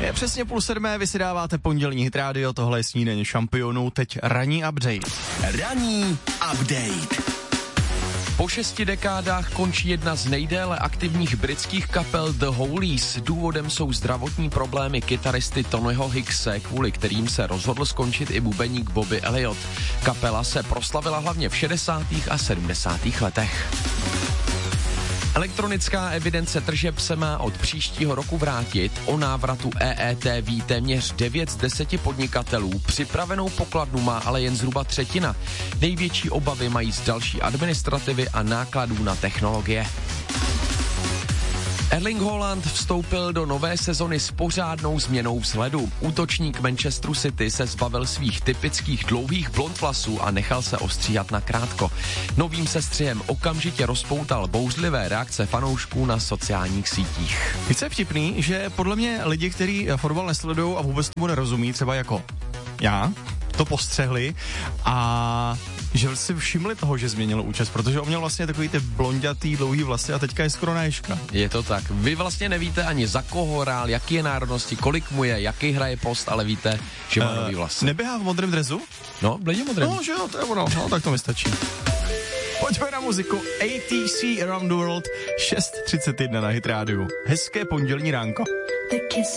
Je přesně 6:30, vy si dáváte pondělní Hit Radio, tohle je snídaně šampionů, teď ranní update. Ranní update. Po 6 dekádách končí jedna z nejdéle aktivních britských kapel The Hollies. Důvodem jsou zdravotní problémy kytaristy Tonyho Hickse, kvůli kterým se rozhodl skončit i bubeník Bobby Elliott. Kapela se proslavila hlavně v 60. a 70. letech. Elektronická evidence tržeb se má od příštího roku vrátit. O návratu EET ví téměř 9 z 10 podnikatelů. Připravenou pokladnu má ale jen zhruba třetina. Největší obavy mají z další administrativy a nákladů na technologie. Erling Haaland vstoupil do nové sezony s pořádnou změnou vzhledu. Útočník Manchesteru City se zbavil svých typických dlouhých blond vlasů a nechal se ostříhat na krátko. Novým sestřihem okamžitě rozpoutal bouřlivé reakce fanoušků na sociálních sítích. Více je vtipný, že podle mě lidi, kteří fotbal nesledují a vůbec tomu nerozumí, třeba jako já, to postřehli a že si všimli toho, že změnil účes, protože on měl vlastně takový ty blondětý, dlouhý vlasy a teďka je skoro na ježka. Je to tak. Vy vlastně nevíte ani za koho hrál, jaký je národnosti, kolik mu je, jaký hraje post, ale víte, že má nový vlasy. Neběhá v modrém dresu? No, bledě modrém. No, že jo, to je ono, no, tak to mi stačí. Pojďme na muziku ATC Around the World, 6:31 na Hit Radio. Hezké pondělní ránko.